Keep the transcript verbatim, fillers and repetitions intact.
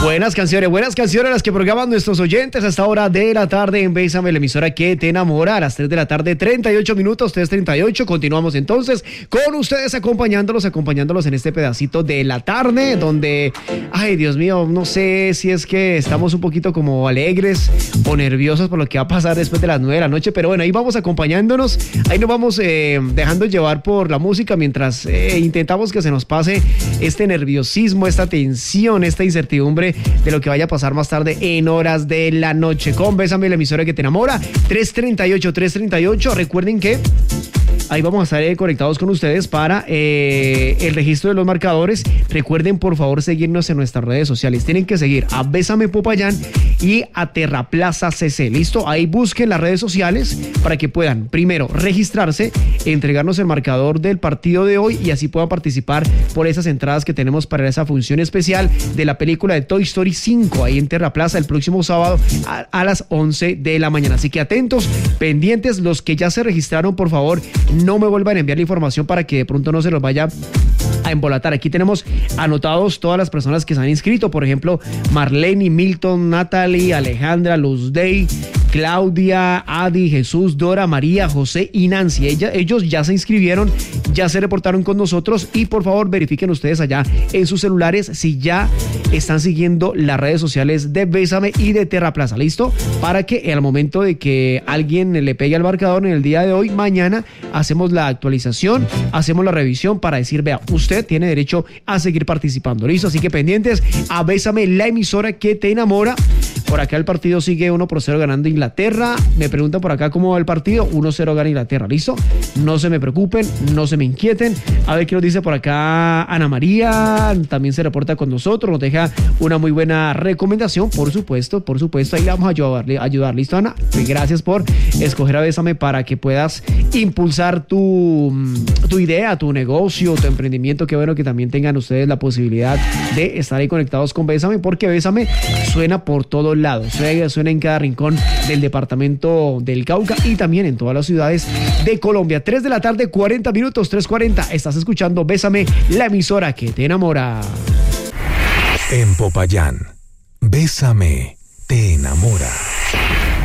Buenas canciones, buenas canciones las que programan nuestros oyentes a esta hora de la tarde en Bésame, la emisora que te enamora, a las tres de la tarde, treinta y ocho minutos, tres treinta y ocho. Continuamos entonces con ustedes acompañándolos, acompañándolos en este pedacito de la tarde donde, ay Dios mío, no sé si es que estamos un poquito como alegres o nerviosos por lo que va a pasar después de las nueve de la noche, pero bueno, ahí vamos acompañándonos, ahí nos vamos eh, dejando llevar por la música mientras eh, intentamos que se nos pase este nerviosismo, esta tensión, esta incertidumbre de lo que vaya a pasar más tarde en horas de la noche. Con Bésame, la emisora que te enamora, tres treinta y ocho, tres treinta y ocho. Recuerden que ahí vamos a estar eh, conectados con ustedes para eh, el registro de los marcadores. Recuerden, por favor, seguirnos en nuestras redes sociales. Tienen que seguir a Bésame Popayán y a Terraplaza C C. ¿Listo? Ahí busquen las redes sociales para que puedan, primero, registrarse, entregarnos el marcador del partido de hoy y así puedan participar por esas entradas que tenemos para esa función especial de la película de Toy Story cinco ahí en Terraplaza el próximo sábado a, a las once de la mañana. Así que atentos, pendientes, los que ya se registraron, por favor, no me vuelvan a enviar la información para que de pronto no se los vaya a embolatar. Aquí tenemos anotados todas las personas que se han inscrito, por ejemplo, Marlene, Milton, Natalie, Alejandra, Luz Day, Claudia, Adi, Jesús, Dora, María, José y Nancy. Ella, ellos ya se inscribieron, ya se reportaron con nosotros y por favor verifiquen ustedes allá en sus celulares si ya están siguiendo las redes sociales de Bésame y de Terraplaza, ¿listo? Para que al momento de que alguien le pegue al marcador en el día de hoy, mañana hacemos la actualización, hacemos la revisión para decir, vea, usted tiene derecho a seguir participando, ¿listo? Así que pendientes a Bésame, la emisora que te enamora. Por acá el partido sigue uno por cero ganando Inglaterra. Me preguntan por acá cómo va el partido. uno cero gana Inglaterra, ¿listo? No se me preocupen, no se me inquieten. A ver qué nos dice por acá Ana María. También se reporta con nosotros, nos deja una muy buena recomendación. Por supuesto, por supuesto, ahí le vamos a ayudarle, ayudar. ¿Listo, Ana? Gracias por escoger a Bésame para que puedas impulsar tu, tu idea, tu negocio, tu emprendimiento. Qué bueno que también tengan ustedes la posibilidad de estar ahí conectados con Bésame, porque Bésame suena por todos lados, suena, suena en cada rincón del departamento del Cauca y también en todas las ciudades de Colombia. tres de la tarde, cuarenta minutos, tres cuarenta. Estás escuchando Bésame, la emisora que te enamora. En Popayán, Bésame te enamora.